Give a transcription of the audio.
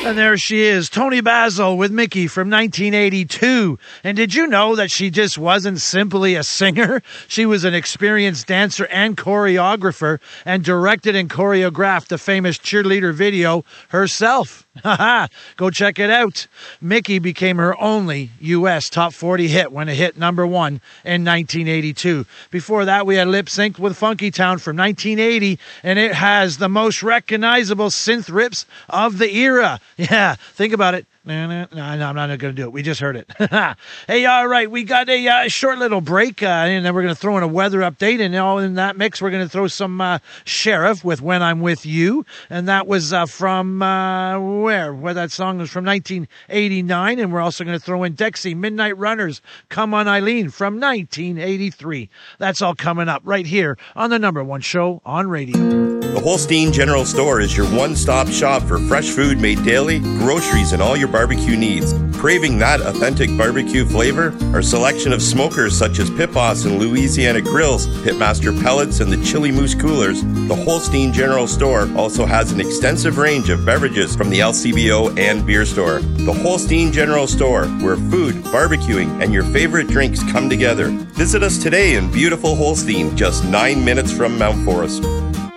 And there she is, Toni Basil with Mickey from 1982. And did you know that she just wasn't simply a singer? She was an experienced dancer and choreographer, and directed and choreographed the famous cheerleader video herself. Go check it out. Mickey became her only U.S. top 40 hit when it hit number one in 1982. Before that, we had Lip Sync with Funky Town from 1980, and it has the most recognizable synth rips of the era. Yeah, think about it. No, I'm not going to do it. We just heard it. Hey, all right, we got a short little break, and then we're going to throw in a weather update, and all in that mix, we're going to throw some Sheriff with When I'm With You, and that was from where that song was from 1989, and we're also going to throw in Dexy, Midnight Runners, Come On Eileen from 1983. That's all coming up right here on the number one show on radio. The Holstein General Store is your one-stop shop for fresh food made daily, groceries, and all your barbecue needs. Craving that authentic barbecue flavor? Our selection of smokers such as Pit Boss and Louisiana Grills, Pitmaster Pellets, and the Chili Moose Coolers, the Holstein General Store also has an extensive range of beverages from the LCBO and beer store. The Holstein General Store, where food, barbecuing, and your favorite drinks come together. Visit us today in beautiful Holstein, just 9 minutes from Mount Forest.